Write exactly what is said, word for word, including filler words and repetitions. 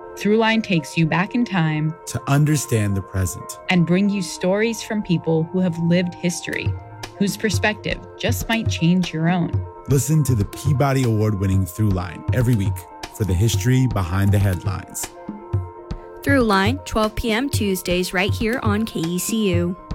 Throughline takes you back in time to understand the present and bring you stories from people who have lived history, whose perspective just might change your own. Listen to the Peabody Award-winning Throughline every week for the history behind the headlines. Throughline, twelve p.m. Tuesdays right here on K E C U.